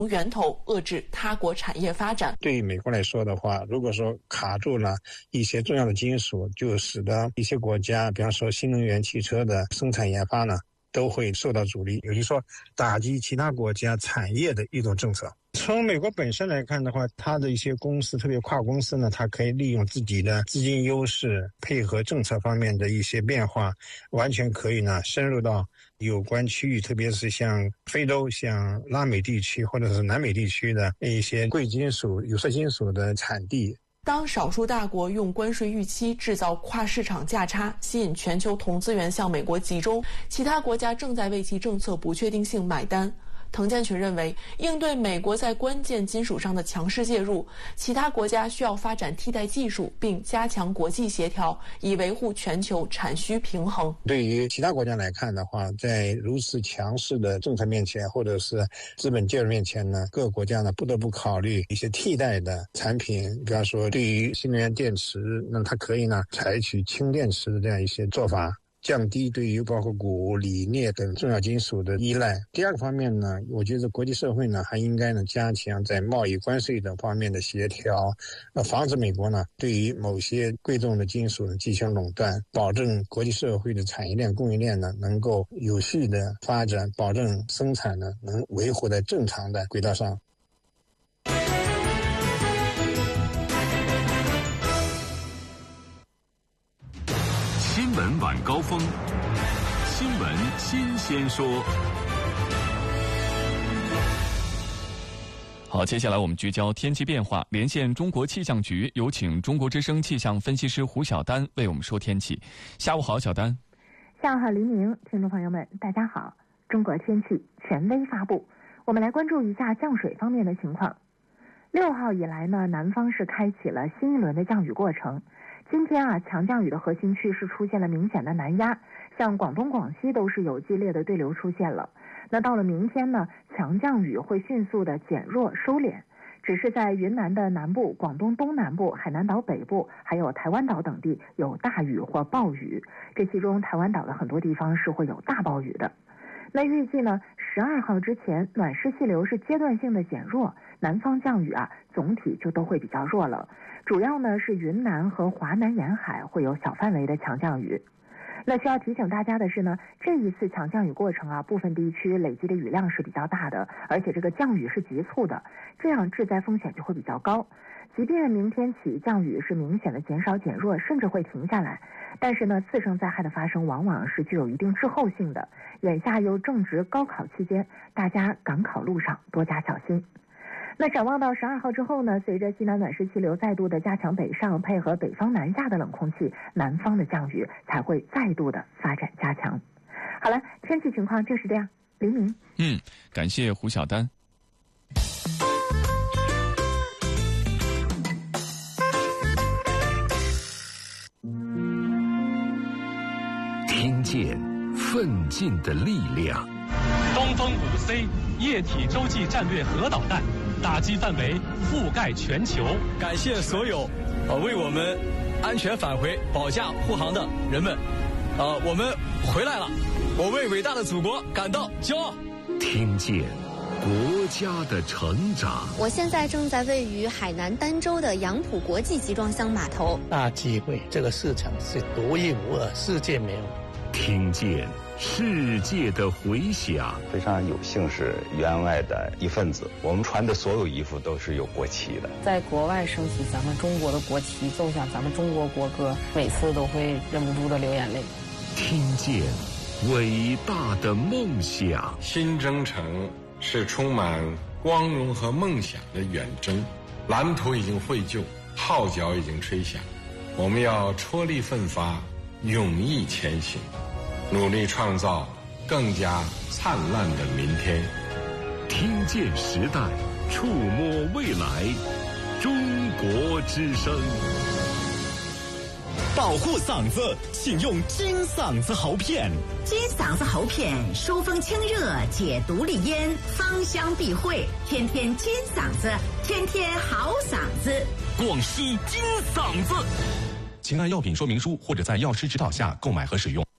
源头，遏制他国产业发展。 对于美国来说的话，如果说卡住了一些重要的金属，就使得一些国家，比方说新能源汽车的生产研发呢，都会受到阻力，也就是说打击其他国家产业的一种政策。从美国本身来看的话，它的一些公司，特别跨公司呢，它可以利用自己的资金优势，配合政策方面的一些变化，完全可以呢深入到有关区域，特别是像非洲、像拉美地区或者是南美地区的一些贵金属、有色金属的产地。 当少数大国用关税预期制造跨市场价差，吸引全球铜资源向美国集中，其他国家正在为其政策不确定性买单。滕建群认为，应对美国在关键金属上的强势介入，其他国家需要发展替代技术，并加强国际协调，以维护全球产需平衡。 对于其他国家来看的话，在如此强势的政策面前，或者是资本介入面前呢，各个国家呢不得不考虑一些替代的产品，比方说对于新能源电池，那它可以呢采取氢电池的这样一些做法，降低对于包括钴、锂、镍等重要金属的依赖。第二个方面呢，我觉得国际社会呢还应该呢加强在贸易关税等方面的协调，防止美国呢对于某些贵重的金属呢进行垄断，保证国际社会的产业链、供应链呢能够有序的发展，保证生产呢能维护在正常的轨道上。 新闻晚高峰，新闻新鲜说。 好，接下来我们聚焦天气变化，连线中国气象局，有请中国之声气象分析师胡晓丹为我们说天气。下午好，小丹。 下午好，黎明，听众朋友们，大家好。中国天气权威发布，我们来关注一下降水方面的情况。6号以来呢，南方是开启了新一轮的降雨过程。今天啊，强降雨的核心区是出现了明显的南压，像广东、广西都是有激烈的对流出现了。那到了明天呢，强降雨会迅速的减弱收敛，只是在云南的南部、广东东南部、海南岛北部还有台湾岛等地有大雨或暴雨，这其中台湾岛的很多地方是会有大暴雨的。那预计呢，12号之前暖湿气流是阶段性的减弱，南方降雨啊总体就都会比较弱了，主要呢是云南和华南沿海会有小范围的强降雨。那需要提醒大家的是呢，这一次强降雨过程啊，部分地区累积的雨量是比较大的，而且这个降雨是急促的，这样致灾风险就会比较高。即便明天起降雨是明显的减少减弱，甚至会停下来，但是呢，次生灾害的发生往往是具有一定滞后性的。眼下又正值高考期间，大家赶考路上多加小心。那展望到12号之后呢，随着西南暖湿气流再度的加强北上，配合北方南下的冷空气，南方的降雨才会再度的发展加强。好了，天气情况就是这样。黎明。 感谢胡晓丹。 听见奋进的力量。 东风5C 液体洲际战略核导弹打击范围覆盖全球。 感谢所有为我们安全返回保驾护航的人们，我们回来了，我为伟大的祖国感到骄傲。 听见国家的成长。 我现在正在位于海南儋州的杨浦国际集装箱码头。 大机会，这个市场是独一无二，世界没有。 听见世界的回响。 非常有幸是员外的一份子，我们穿的所有衣服都是有国旗的。 在国外升起咱们中国的国旗，奏响咱们中国国歌，每次都会忍不住的流眼泪。 听见伟大的梦想。 新征程是充满光荣和梦想的远征，蓝图已经绘就，号角已经吹响，我们要踔厉奋发，勇毅前行，努力创造更加灿烂的明天。 听见时代，触摸未来，中国之声。 保护嗓子，请用金嗓子喉片。 金嗓子喉片疏风清热，解毒利咽，芳香避秽，天天金嗓子，天天好嗓子。 广西金嗓子。请按药品说明书或者在药师指导下购买和使用。